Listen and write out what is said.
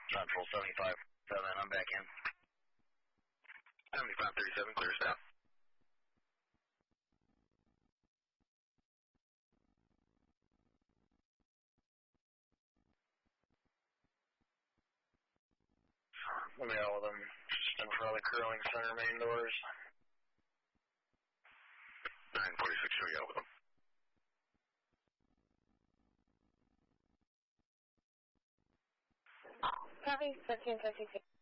Central 75-7, I'm back in. 7537, clear staff. Let me out with them just in front of the curling center main doors. 946, show you out with them. Copy, 1356.